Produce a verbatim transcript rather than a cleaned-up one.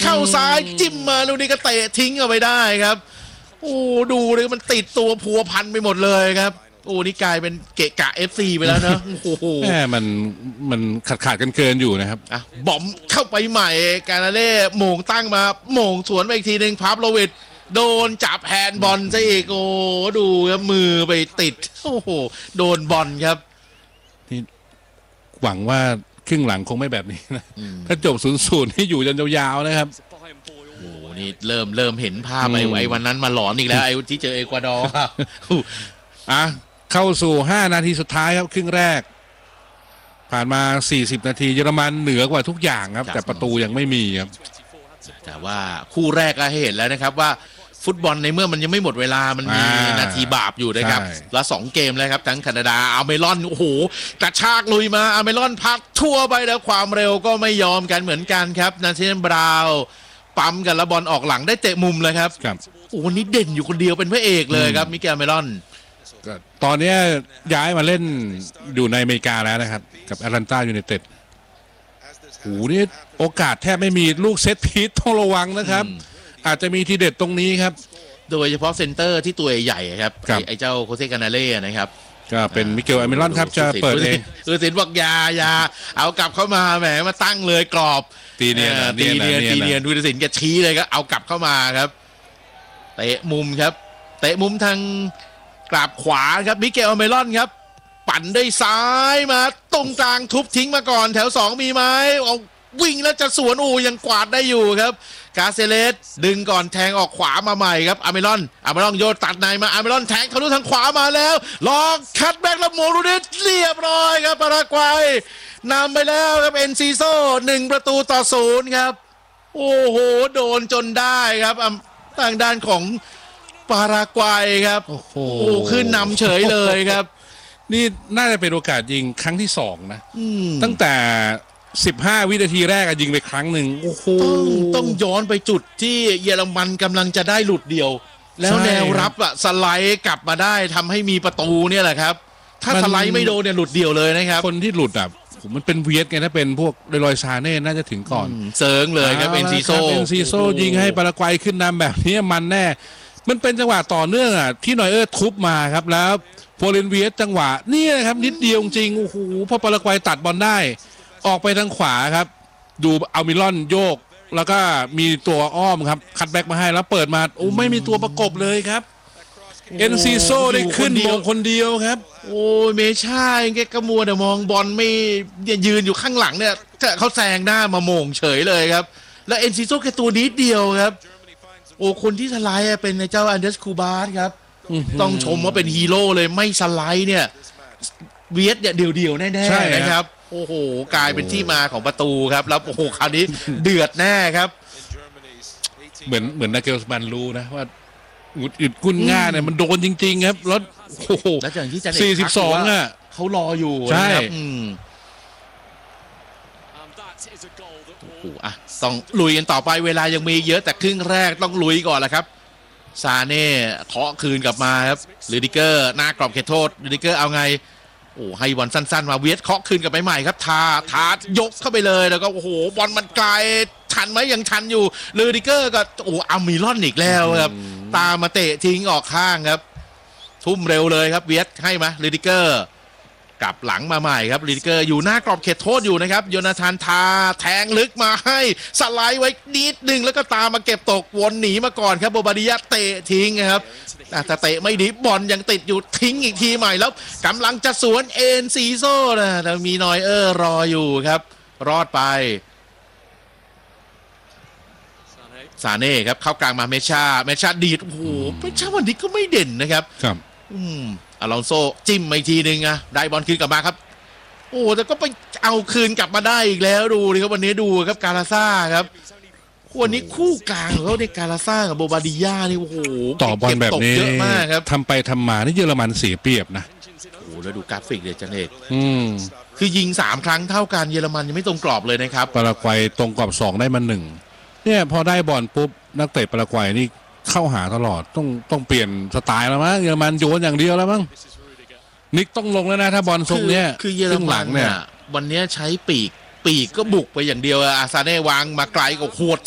เข้าซ้ายจิ้มมาลูกนี้ก็เตะทิ้งเอาไปได้ครับโอ้ดูเลยมันติดตัวพัวพันไปหมดเลยครับโอ้นี่กลายเป็นเกะกะ เอฟ ซี ไปแล้วนะโอ้โหแหมมันมันขาดขาดกันเกินอยู่นะครับอ่ะบอมเข้าไปใหม่กานาเล่โหม่งตั้งมาโหม่งสวนไปอีกทีหนึ่งพาโลวิชโดนจับแฮนด์บอลซะอีกโอ้ดูครับมือไปติดโอ้โหโดนบอลครับนี่หวังว่าครึ่งหลังคงไม่แบบนี้นะถ้าจบศูนย์ศูนย์ที่อยู่จนยาวๆนะครับโอ้นี่เริ่มเริ่มเห็นภาพไอ้ไอ้วันนั้นมาหลอนอีกแล้วไอ้ที่เจอเอกวาดอร์อ่ะเข้าสู่ห้านาทีสุดท้ายครับครึ่งแรกผ่านมาสี่สิบนาทีเยอรมันเหนือกว่าทุกอย่างครับแต่ประตูยังไม่มีครับแต่ว่าคู่แรกก็ให้เห็นแล้วนะครับว่าฟุตบอลในเมื่อมันยังไม่หมดเวลามันมีนาทีบาปอยู่นะครับแล้วสองเกมแล้วครับทั้งแคนาดาอาเมรอนโอ้โหกระชากลุยมาอาเมรอนพักทั่วไปแล้วความเร็วก็ไม่ยอมกันเหมือนกันครับนาเธานบราวน์ปั๊มกันแล้วบอลออกหลังได้เตะมุมเลยครับโอ้นี่เด่นอยู่คนเดียวเป็นพระเอกเลยครับมิเกลอาเมรอนตอนนี้ย้ายมาเล่นอยู่ในอเมริกาแล้วนะครับกับแอตแลนตายูไนเต็ดโอ้นี่โอกาสแทบไม่มีลูกเซตพีทต้องระวังนะครับอาจจะมีทีเด็ดตรงนี้ครับโดยเฉพาะเซนเตอร์ที่ตัวใหญ่ครับไอ้เจ้าโคเซกานาเล่นะครับก็เป็นมิเกลอาเมรอนครับจะเปิดเองคือสินบอกยายาเอากลับเข้ามาแหมมาตั้งเลยกรอบตีเนียนตีเนียนตีเนียนดูสินแกชี้เลยก็เอากลับเข้ามาครับเตะมุมครับเตะมุมทางกราบขวาครับมิเกลอาเมรอนครับปั่นด้วยซ้ายมาตรงกลางทุบทิ้งมาก่อนแถวสองมีไหมเอาวิ่งแล้วจะสวนอูยังกวาดได้อยู่ครับกาเซเลสดึงก่อนแทงออกขวามาใหม่ครับอาเมรอนอาเมรอนโยนตัดในมาอาเมรอนแทงเขาดูทางขวามาแล้วลองคัดแบ็กแล้วโมรูเดสเรียบร้อยครับปารากวัยนำไปแล้วครับเอ็นซีโซหนึ่งประตูต่อศูนย์ครับโอ้โหโดนจนได้ครับทางด้านของปารากวัยครับโอ้โหขึ้นนำเฉยเลยครับนี่น่าจะเป็นโอกาสยิงครั้งที่สองนะตั้งแต่สิบห้าวินาทีแรกยิงไปครั้งหนึ่งโอ้โหต้องต้องย้อนไปจุดที่เยอรมันกำลังจะได้หลุดเดียวแล้วแนวรับอะสไลด์กลับมาได้ทำให้มีประตูเนี่ยแหละครับถ้าสไลด์ไม่โดนเนี่ยหลุดเดียวเลยนะครับคนที่หลุดอะผมมันเป็นเวียดไงถ้าเป็นพวกลอยซาเน่น่าจะถึงก่อนเซิร์งเลยครับเอ็นซีโซเอ็นซีโซยิงให้ปารากวัยขึ้นนำแบบนี้มันแน่มันเป็นจังหวะต่อเนื่องอะที่นอยเออร์ทุบมาครับแล้วโพลินเวียดจังหวะนี่นะครับนิดเดียวจริงโอ้โหพอปารากวัยตัดบอลได้ออกไปทางขวาครับดูอัลมิรอนโยกแล้วก็มีตัวอ้อมครับคัตแบ็กมาให้แล้วเปิดมาโอ้ไม่มีตัวประกบเลยครับเอ็นซีโซได้ขึ้นมงคนเดียวครับโอ้เมช่าแกกระมัวแต่มองบอลไม่ยืนอยู่ข้างหลังเนี่ยเขาแซงหน้ามาโมงเฉยเลยครับแล้วเอ็นซีโซแค่ตัวนิดเดียวครับโอ้คนที่สไลด์เป็นเจ้าอันเดรสคูบาสครับต้องชมว่าเป็นฮีโร่เลยไม่สไลด์เนี่ยเวียดเนี่ยเดี่ยวๆแน่ๆนะครับโอ้โหกลายเป็นที่มาของประตูครับแล้วโอ้โหคราวนี้เดือดแน่ครับเหมือนเหมือนนาเกลสมันรู้นะว่าอุดอึดกุ้นง่าเนี่ยมันโดนจริงๆครับแล้วโอ้โหแล้วอย่างที่จันเอกสี่สิบสองอ่ะเขารออยู่ใช่โอ้โหอ่ะต้องลุยกันต่อไปเวลายังมีเยอะแต่ครึ่งแรกต้องลุยก่อนแหละครับซาเน่เคาะคืนกลับมาครับลูดิเกอร์หน้ากรอบเขตโทษลูดิเกอร์เอาไงโอ้ให้บอลสั้นๆมาเวียดเคาะคืนกลับไปใหม่ครับทาทายกเข้าไปเลยแล้วก็โอ้โหบอลมันไกลชันไหมยังชันอยู่ลูดิเกอร์ก็โอ้อามิรอนอีกแล้วครับตามมาเตะทิ้งออกข้างครับทุ่มเร็วเลยครับเวียดให้มาลูดิเกอร์กลับหลังมาใหม่ครับลูดิเกอร์อยู่หน้ากรอบเขตโทษอยู่นะครับโยนาธานทาแทงลึกมาให้สไลด์ไว้นิดนึงแล้วก็ตามมาเก็บตกวนหนีมาก่อนครับโบบาดิยะเตะทิ้งครับแต่เตะไม่ดีบอลยังติดอยู่ทิ้งอีกทีใหม่แล้วกำลังจะสวนเอ็นซีโซ่นะแต่มีนอยเออร์รออยู่ครับรอดไปซาเน่ครับเข้ากลางมาเมชาเมชาดีดโอ้โหเมชาวันนี้ก็ไม่เด่นนะครับครับอืมอลองโซจิ้มอีกทีนึงอะได้บอลคืนกลับมาครับโอ้แต่ก็ไปเอาคืนกลับมาได้อีกแล้วดูดิครับวันนี้ดูครับกาลาซ่าครับวันนี้คู่กลางเขาในกาลาซ่ากับโบบาดิยานี่โอ้โหต่อบอลแบบนี้เยอะมากครับทำไปทำมานี่เยอรมันเสียเปรียบนะโอ้แล้วดูกราฟิกเดี๋ยวจันเอกอืมคือยิงสามครั้งเท่ากันเยอรมันยังไม่ตรงกรอบเลยนะครับปารากวัยตรงกรอบสองได้มาหนึ่งเนี่ยพอได้บอลปุ๊บนักเตะปารากวัยนี่เข้าหาตลอดต้องต้องเปลี่ยนสไตล์แล้วมั้งเยอรมันโยนอย่างเดียวแล้วมั้งนิกต้องลงแล้วนะถ้าบอลทรงเนี้ยคือเยอรมันเนี่ยวันนี้ใช้ปีกปีกก็บุกไปอย่างเดียวอาซาเน่วางมาไกลก็ขวด